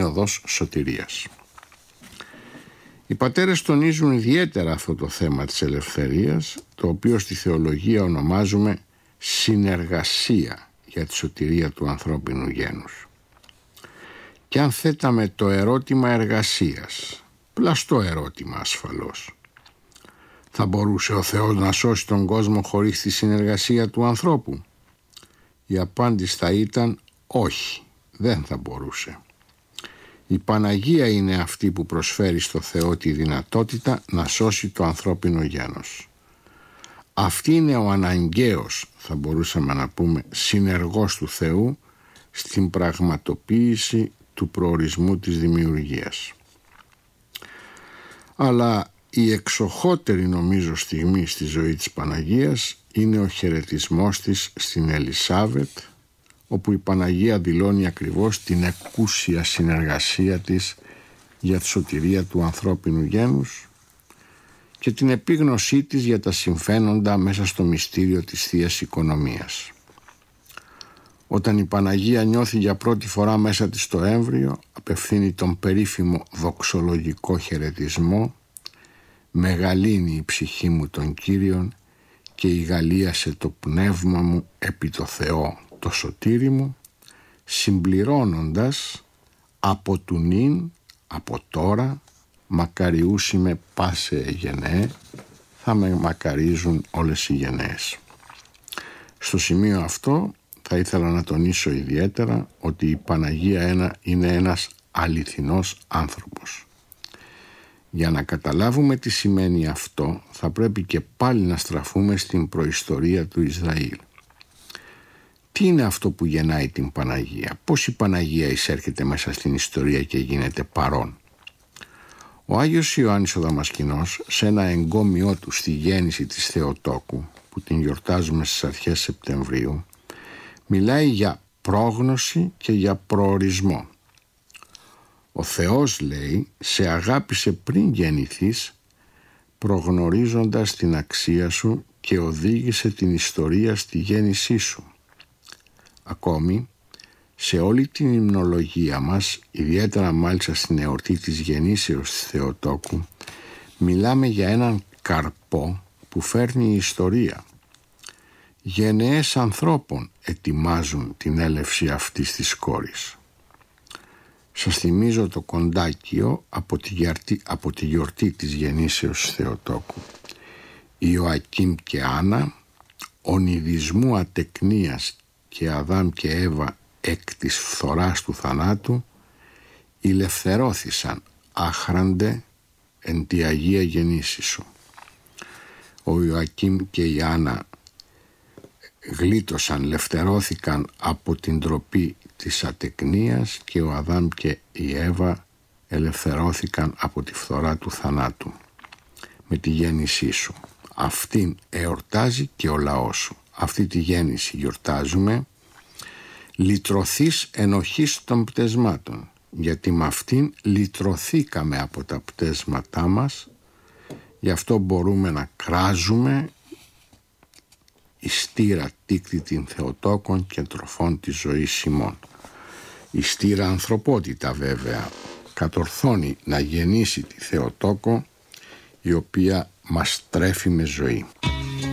οδός σωτηρίας. Οι πατέρες τονίζουν ιδιαίτερα αυτό το θέμα της ελευθερίας, το οποίο στη θεολογία ονομάζουμε συνεργασία για τη σωτηρία του ανθρώπινου γένους. Και αν θέταμε το ερώτημα εργασίας, πλαστό ερώτημα ασφαλώς, θα μπορούσε ο Θεός να σώσει τον κόσμο χωρίς τη συνεργασία του ανθρώπου? Η απάντηση θα ήταν όχι, δεν θα μπορούσε. Η Παναγία είναι αυτή που προσφέρει στο Θεό τη δυνατότητα να σώσει το ανθρώπινο γένος. Αυτή είναι ο αναγκαίος, θα μπορούσαμε να πούμε, συνεργός του Θεού στην πραγματοποίηση του προορισμού της δημιουργίας. Αλλά η εξοχότερη νομίζω στιγμή στη ζωή της Παναγίας είναι ο χαιρετισμός της στην Ελισάβετ, όπου η Παναγία δηλώνει ακριβώς την εκούσια συνεργασία της για τη σωτηρία του ανθρώπινου γένους και την επίγνωσή της για τα συμφαίνοντα μέσα στο μυστήριο της Θείας Οικονομίας. Όταν η Παναγία νιώθει για πρώτη φορά μέσα της το έμβριο, απευθύνει τον περίφημο δοξολογικό χαιρετισμό «Μεγαλύνει η ψυχή μου τον Κύριον και ηγαλίασε το πνεύμα μου επί το Θεό το σωτήρι μου», συμπληρώνοντας «από του νυν, από τώρα, μακαριούσι με πάσε γενναίε, θα με μακαρίζουν όλες οι γενναίες». Στο σημείο αυτό θα ήθελα να τονίσω ιδιαίτερα ότι η Παναγία είναι ένας αληθινός άνθρωπος. Για να καταλάβουμε τι σημαίνει αυτό, θα πρέπει και πάλι να στραφούμε στην προϊστορία του Ισραήλ. Τι είναι αυτό που γεννάει την Παναγία? Πώς η Παναγία εισέρχεται μέσα στην ιστορία και γίνεται παρόν? Ο Άγιος Ιωάννης ο Δαμασκηνός, σε ένα εγκόμιό του στη γέννηση της Θεοτόκου, που την γιορτάζουμε στις αρχές Σεπτεμβρίου, μιλάει για πρόγνωση και για προορισμό. Ο Θεός, λέει, σε αγάπησε πριν γεννηθείς, προγνωρίζοντας την αξία σου και οδήγησε την ιστορία στη γέννησή σου. Ακόμη, σε όλη την υμνολογία μας, ιδιαίτερα μάλιστα στην εορτή της γεννήσεως της Θεοτόκου, μιλάμε για έναν καρπό που φέρνει η ιστορία. Γενναίες ανθρώπων ετοιμάζουν την έλευση αυτής της κόρης. Σας θυμίζω το κοντάκιο από τη γιορτή της γεννήσεως της Θεοτόκου. Ιωακήμ και Άννα, ονειδισμού ατεκνίας και Αδάμ και Εύα εκ της φθοράς του θανάτου, ηλευθερώθησαν άχραντε εν τη Αγία γεννήση σου. Ο Ιωακήμ και η Άννα γλίτωσαν, λευθερώθηκαν από την ντροπή της ατεκνίας και ο Αδάμ και η Εύα ελευθερώθηκαν από τη φθορά του θανάτου με τη γέννησή σου. Αυτήν εορτάζει και ο λαός σου. Αυτή τη γέννηση γιορτάζουμε, λυτρωθείς ενοχής των πτεσμάτων, γιατί με αυτήν λυτρωθήκαμε από τα πτέσματά μας, γι' αυτό μπορούμε να κράζουμε η στήρα τίκτη την Θεοτόκων και τροφών της ζωής ημών. Η στήρα ανθρωπότητα βέβαια κατορθώνει να γεννήσει τη Θεοτόκο, η οποία μας τρέφει με ζωή.